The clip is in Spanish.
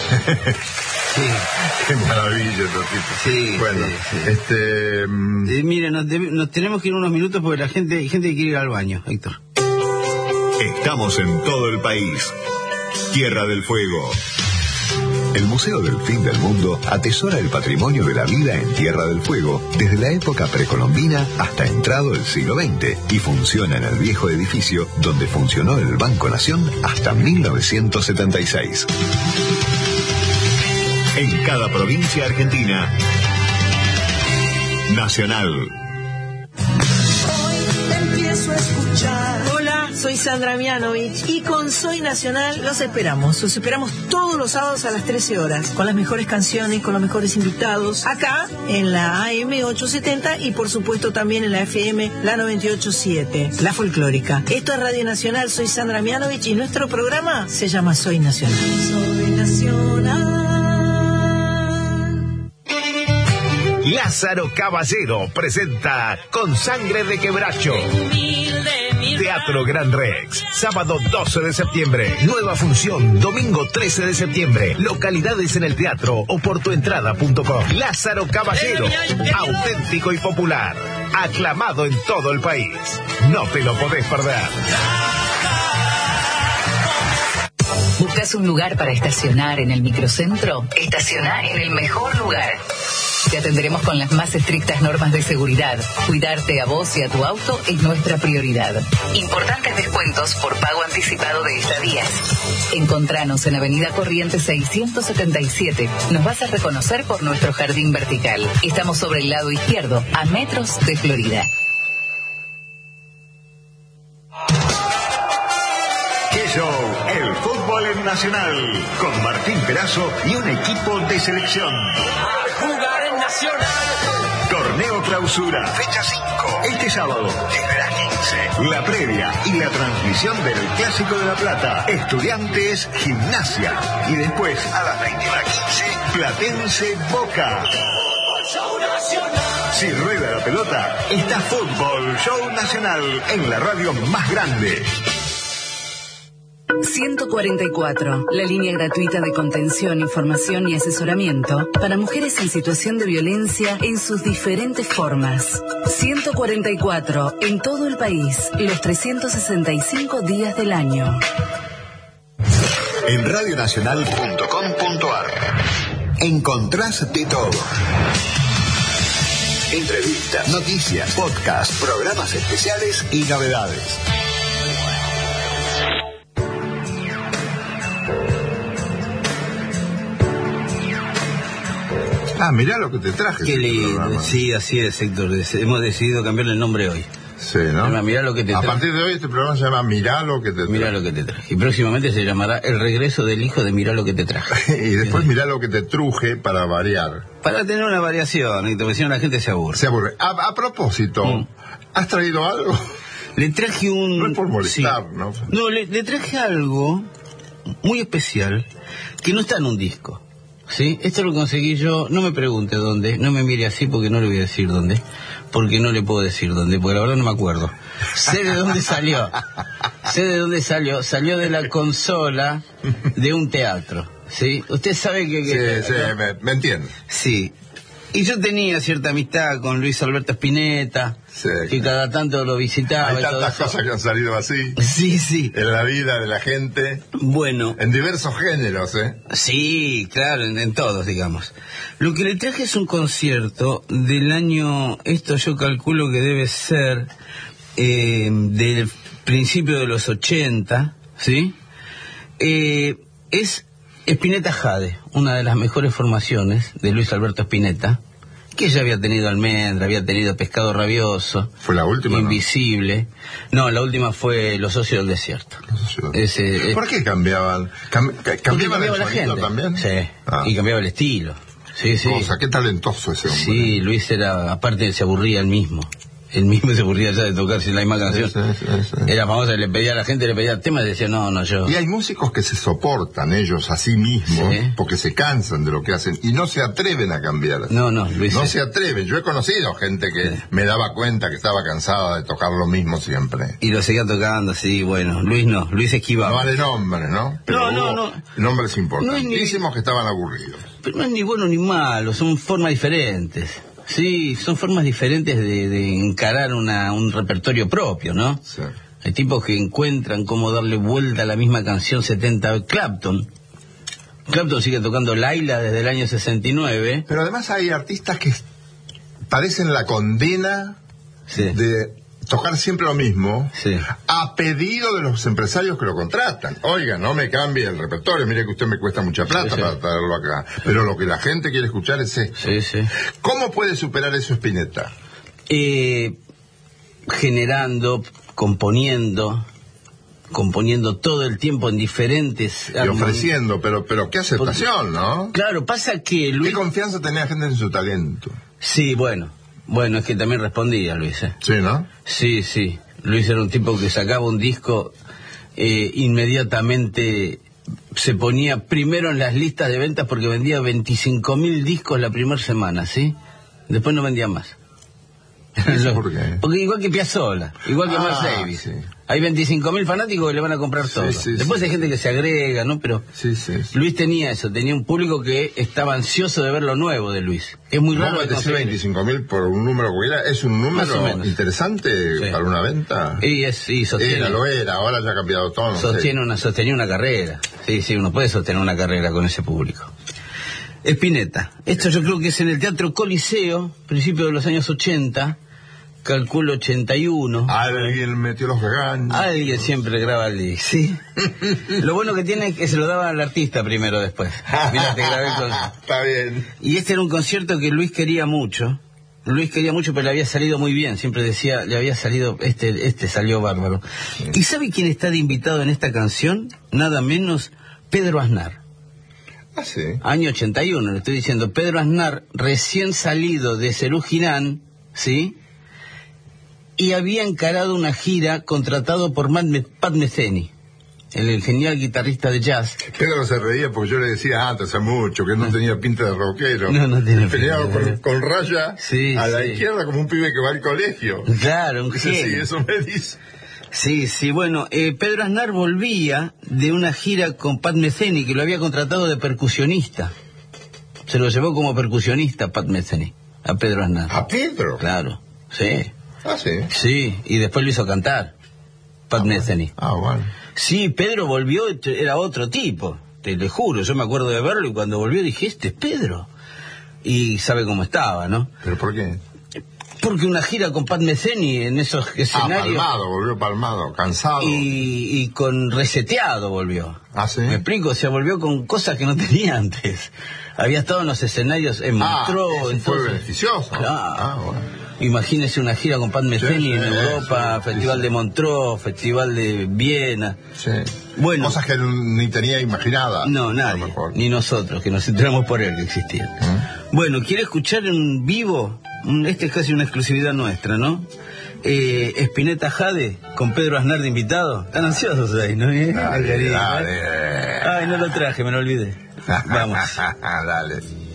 Sí. Qué maravilla ese tipo. Sí, bueno, sí. Mire, nos tenemos que ir unos minutos porque hay gente que quiere ir al baño, Héctor. Estamos en todo el país. Tierra del Fuego. El Museo del Fin del Mundo atesora el patrimonio de la vida en Tierra del Fuego desde la época precolombina hasta entrado el siglo XX y funciona en el viejo edificio donde funcionó el Banco Nación hasta 1976. En cada provincia argentina. Nacional. Hoy empiezo a escuchar. Hola, soy Sandra Mianovich y con Soy Nacional los esperamos todos los sábados a las 13 horas, con las mejores canciones, con los mejores invitados, acá en la AM 870 y por supuesto también en la FM, la 98.7, la folclórica. Esto es Radio Nacional, soy Sandra Mianovich y nuestro programa se llama Soy Nacional. Soy Nacional. Lázaro Caballero presenta Con Sangre de Quebracho. Teatro Gran Rex, sábado 12 de septiembre. Nueva función, domingo 13 de septiembre. Localidades en el teatro o por tuentrada.com. Lázaro Caballero, auténtico y popular. Aclamado en todo el país. No te lo podés perder. ¿Buscas un lugar para estacionar en el microcentro? Estacioná en el mejor lugar. Te atenderemos con las más estrictas normas de seguridad. Cuidarte a vos y a tu auto es nuestra prioridad. Importantes descuentos por pago anticipado de estadías. Encontranos en Avenida Corrientes 677. Nos vas a reconocer por nuestro jardín vertical. Estamos sobre el lado izquierdo, a metros de Florida. ¡Qué show! El fútbol en Nacional. Con Martín Perazo y un equipo de selección. Torneo Clausura, fecha 5. Este sábado, desde las 15. La previa y la transmisión del Clásico de La Plata. Estudiantes, Gimnasia. Y después, a las 21:15, Platense, Boca. Si rueda la pelota, está Fútbol Show Nacional en la radio más grande. 144, la línea gratuita de contención, información y asesoramiento para mujeres en situación de violencia en sus diferentes formas. 144, en todo el país, los 365 días del año. En radionacional.com.ar encontrás de todo. Entrevistas, noticias, podcast, programas especiales y novedades. Mirá lo que te traje. Qué lindo. Sí, así es, Héctor. Hemos decidido cambiarle el nombre hoy. Sí, ¿no? Mirá lo que te traje. A partir de hoy este programa se llama Mirá lo que te traje. Mirá lo que te traje. Y próximamente se llamará El regreso del hijo de Mirá lo que te traje. Y después Mirá lo que te truje para variar. Para tener una variación, Héctor, porque si no la gente se aburre. Se aburre. A propósito, ¿has traído algo? Le traje un... No es por molestar, sí. ¿no? No, le traje algo muy especial que no está en un disco. ¿Sí? Esto lo conseguí yo, no me pregunte dónde, no me mire así porque no le voy a decir dónde, porque no le puedo decir dónde, porque la verdad no me acuerdo. Sé de dónde salió, salió de la consola de un teatro, ¿sí? Usted sabe que Sí, me entiendo. Sí. Y yo tenía cierta amistad con Luis Alberto Spinetta, sí, que cada tanto lo visitaba. Hay tantas cosas que han salido así. Sí, sí. En la vida de la gente. Bueno. En diversos géneros, ¿eh? Sí, claro, en todos, digamos. Lo que le traje es un concierto del año, esto yo calculo que debe ser del principio de los 80, ¿sí? Es Spinetta Jade, una de las mejores formaciones de Luis Alberto Spinetta, que ya había tenido Almendra, había tenido Pescado Rabioso. ¿Fue la última? Invisible. No, la última fue Los Socios del Desierto. ¿Por qué cambiaban? ¿Cambiaba la gente también? Sí, y cambiaba el estilo. Sí, sí. O sea, qué talentoso ese hombre. Sí, Luis era, aparte se aburría él mismo. Él mismo se aburría ya de tocar sin la misma canción. Sí. Era famosa, le pedía a la gente, le pedía temas y decía, no, yo. Y hay músicos que se soportan ellos a sí mismos, Sí. porque se cansan de lo que hacen y no se atreven a cambiar. No, Luis. No se atreven. Yo he conocido gente que me daba cuenta que estaba cansada de tocar lo mismo siempre. Y lo seguía tocando, sí, bueno. Luis no, Luis esquivaba. No vale nombres, ¿no? Pero No. hubo nombres importantísimos No es que estaban aburridos. Pero no es ni bueno ni malo, son formas diferentes. Sí, son formas diferentes de encarar un repertorio propio, ¿no? Sí. Hay tipos que encuentran cómo darle vuelta a la misma canción 70. Clapton sigue tocando Laila desde el año 69. Pero además hay artistas que parecen la condena Sí. de tocar siempre lo mismo, Sí. a pedido de los empresarios que lo contratan. Oiga, no me cambie el repertorio, mire que usted me cuesta mucha plata Sí. para traerlo acá. Pero lo que la gente quiere escuchar es esto. Sí. ¿Cómo puede superar eso Spinetta? Generando, componiendo todo el tiempo en diferentes Y ofreciendo, pero qué aceptación, ¿no? Claro, pasa que ¿Qué Luis... confianza tenía la gente en su talento? Sí, bueno, es que también respondía Luis, Sí, ¿no? Sí. Luis era un tipo que sacaba un disco, inmediatamente se ponía primero en las listas de ventas porque vendía 25.000 discos la primera semana, ¿sí? Después no vendía más. ¿Eso por qué? Porque igual que Piazzolla, igual que Miles Davis. Sí. Hay 25.000 fanáticos que le van a comprar todo. Después hay gente que se agrega, ¿no? Pero Sí. Luis tenía eso, tenía un público que estaba ansioso de ver lo nuevo de Luis. Es muy raro de decir conseguir. 25.000 por un número cualquiera, ¿es un Más o número menos. interesante Sí. para una venta? Y sostiene. Lo era, ahora ya ha cambiado todo. No sé. Sostenía una carrera. Sí, uno puede sostener una carrera con ese público. Spinetta. Esto yo creo que es en el Teatro Coliseo, principio de los años 80, calculo 81. Alguien metió los regaños. Alguien siempre graba el disco, ¿sí? Lo bueno que tiene es que se lo daba al artista primero después. Mirá, te grabé con... Está bien. Y este era un concierto que Luis quería mucho. Pero le había salido muy bien. Siempre decía, le había salido, este salió bárbaro. ¿Y sabe quién está de invitado en esta canción? Nada menos Pedro Aznar. Ah, sí. Año 81, le estoy diciendo. Pedro Aznar, recién salido de Serú Girán, ¿sí? Y había encarado una gira contratado por Pat Metheny, el genial guitarrista de jazz. Pedro se reía porque yo le decía antes, hace mucho, que no tenía pinta de rockero. No tiene Peleaba pinta. con raya Sí, a la sí. izquierda como un pibe que va al colegio. Claro, un Dice, genio. sí, eso me dice. Sí, bueno, Pedro Aznar volvía de una gira con Pat Metheny, que lo había contratado de percusionista. Se lo llevó como percusionista Pat Metheny, a Pedro Aznar. ¿A Pedro? Claro, sí. Ah, sí. Sí, y después lo hizo cantar, Pat Metheny. Ah, bueno. Sí, Pedro volvió, era otro tipo, te juro, yo me acuerdo de verlo y cuando volvió dije, este es Pedro. Y sabe cómo estaba, ¿no? ¿Pero por qué? Porque una gira con Pat Metheny en esos escenarios... Volvió palmado, cansado. Y con reseteado volvió. Ah, sí. ¿Me explico? O sea, volvió con cosas que no tenía antes. Había estado en los escenarios en Montreux. Eso fue entonces... beneficioso. Claro. Ah, bueno. Imagínese una gira con Pat Metheny en Europa, sí, Festival sí. de Montreux, Festival de Viena. Sí. Bueno. Cosas que él ni tenía imaginadas. No, a lo nadie, mejor. ni nosotros, que nos enteramos por él que existían. Bueno, ¿quiere escuchar en vivo? Este es casi una exclusividad nuestra, ¿no? Spinetta Jade, con Pedro Aznar de invitado. Están ansiosos ahí, ¿no? Dale. Ay, no lo traje, me lo olvidé. Vamos. Dale.